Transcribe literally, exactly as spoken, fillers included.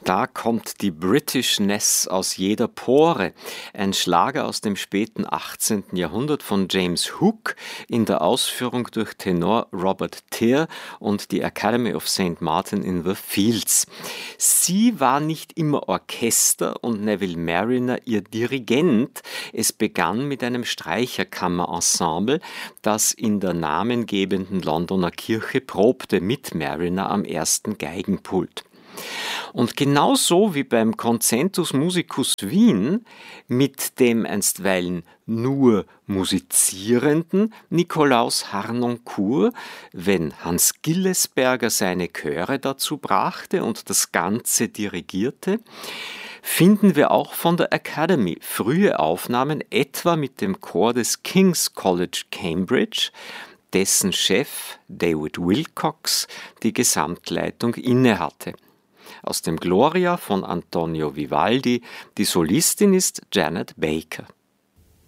Da kommt die Britishness aus jeder Pore. Ein Schlager aus dem späten achtzehnten. Jahrhundert von James Hook in der Ausführung durch Tenor Robert Teare und die Academy of Saint Martin in the Fields. Sie war nicht immer Orchester und Neville Marriner ihr Dirigent. Es begann mit einem Streicherkammerensemble, das in der namengebenden Londoner Kirche probte mit Marriner am ersten Geigenpult. Und genauso wie beim Concentus Musicus Wien mit dem einstweilen nur musizierenden Nikolaus Harnoncourt, wenn Hans Gillesberger seine Chöre dazu brachte und das Ganze dirigierte, finden wir auch von der Academy frühe Aufnahmen, etwa mit dem Chor des King's College Cambridge, dessen Chef David Wilcox die Gesamtleitung innehatte. Aus dem Gloria von Antonio Vivaldi, die Solistin ist Janet Baker.